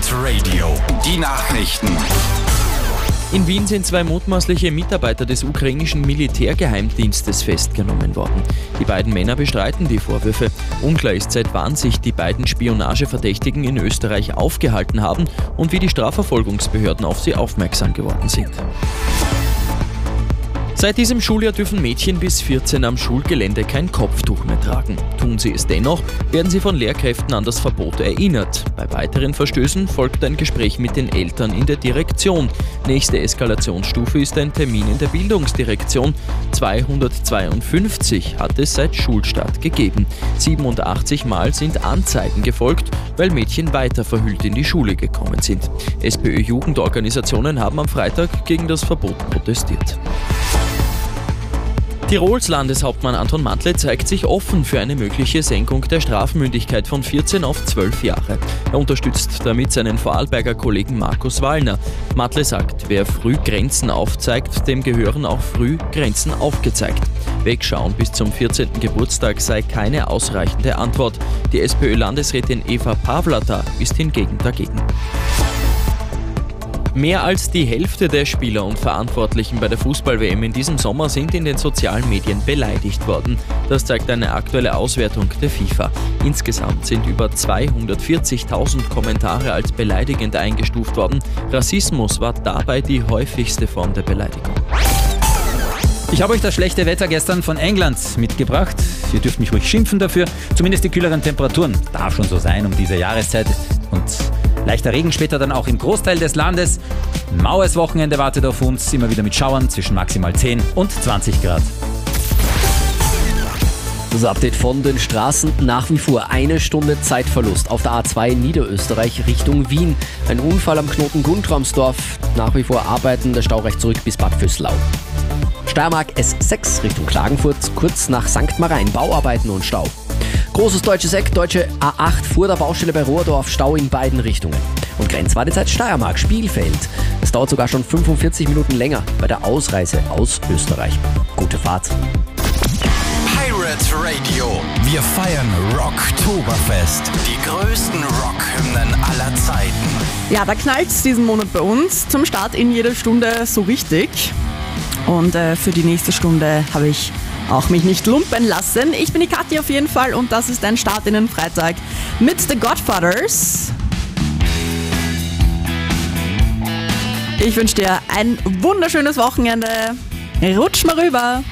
Pirate Radio, die Nachrichten. In Wien sind 2 mutmaßliche Mitarbeiter des ukrainischen Militärgeheimdienstes festgenommen worden. Die beiden Männer bestreiten die Vorwürfe. Unklar ist, seit wann sich die beiden Spionageverdächtigen in Österreich aufgehalten haben und wie die Strafverfolgungsbehörden auf sie aufmerksam geworden sind. Seit diesem Schuljahr dürfen Mädchen bis 14 am Schulgelände kein Kopftuch mehr tragen. Tun sie es dennoch, werden sie von Lehrkräften an das Verbot erinnert. Bei weiteren Verstößen folgt ein Gespräch mit den Eltern in der Direktion. Nächste Eskalationsstufe ist ein Termin in der Bildungsdirektion. 252 hat es seit Schulstart gegeben. 87 Mal sind Anzeigen gefolgt, weil Mädchen weiter verhüllt in die Schule gekommen sind. SPÖ-Jugendorganisationen haben am Freitag gegen das Verbot protestiert. Tirols Landeshauptmann Anton Mantl zeigt sich offen für eine mögliche Senkung der Strafmündigkeit von 14 auf 12 Jahre. Er unterstützt damit seinen Vorarlberger Kollegen Markus Wallner. Mantl sagt, wer früh Grenzen aufzeigt, dem gehören auch früh Grenzen aufgezeigt. Wegschauen bis zum 14. Geburtstag sei keine ausreichende Antwort. Die SPÖ-Landesrätin Eva Pawlata ist hingegen dagegen. Mehr als die Hälfte der Spieler und Verantwortlichen bei der Fußball-WM in diesem Sommer sind in den sozialen Medien beleidigt worden. Das zeigt eine aktuelle Auswertung der FIFA. Insgesamt sind über 240.000 Kommentare als beleidigend eingestuft worden. Rassismus war dabei die häufigste Form der Beleidigung. Ich habe euch das schlechte Wetter gestern von England mitgebracht. Ihr dürft mich ruhig schimpfen dafür. Zumindest die kühleren Temperaturen. Darf schon so sein um diese Jahreszeit. Und leichter Regen später dann auch im Großteil des Landes. Ein maues Wochenende wartet auf uns, immer wieder mit Schauern zwischen maximal 10 und 20 Grad. Das Update von den Straßen: nach wie vor 1 Stunde Zeitverlust auf der A2 in Niederösterreich Richtung Wien. Ein Unfall am Knoten Guntramsdorf. Nach wie vor Arbeiten, der Stau reicht zurück bis Bad Vöslau. Steiermark S6 Richtung Klagenfurt, kurz nach St. Marein, Bauarbeiten und Stau. Großes deutsches Eck, deutsche A8 vor der Baustelle bei Rohrdorf, Stau in beiden Richtungen. Und Grenzwartezeit Steiermark, Spielfeld. Es dauert sogar schon 45 Minuten länger bei der Ausreise aus Österreich. Gute Fahrt. Pirate Radio, wir feiern Rocktoberfest. Die größten Rockhymnen aller Zeiten. Ja, da knallt's diesen Monat bei uns. Zum Start in jeder Stunde so richtig. Und für die nächste Stunde habe ich auch mich nicht lumpen lassen. Ich bin die Kathi auf jeden Fall und das ist ein Start in den Freitag mit The Godfathers. Ich wünsche dir ein wunderschönes Wochenende. Rutsch mal rüber.